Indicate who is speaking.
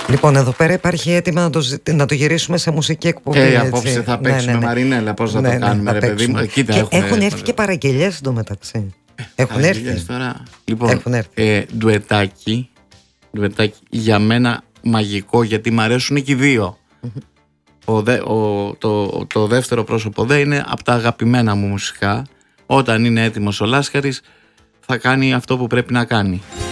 Speaker 1: Λοιπόν, εδώ πέρα υπάρχει έτοιμα να το γυρίσουμε σε μουσική εκπομπή.
Speaker 2: Απόψε θα παίξουμε, Μαρινέλα, πώς θα το κάνουμε, ρε παιδί μου.
Speaker 1: Και έχουν έρθει και παραγγελίες εντωμεταξύ. Έχουν έρθει.
Speaker 2: Τώρα. Λοιπόν, ντουετάκι για μένα μαγικό, γιατί μου αρέσουν και οι δύο. Το δεύτερο πρόσωπο δε είναι από τα αγαπημένα μου μουσικά. Όταν είναι έτοιμος ο Λάσκαρης θα κάνει αυτό που πρέπει να κάνει.